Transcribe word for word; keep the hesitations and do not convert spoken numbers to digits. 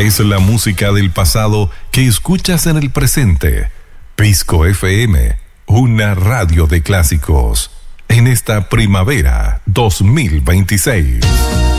Es la música del pasado que escuchas en el presente. Pisco F M, una radio de clásicos. En esta primavera dos mil veintiséis.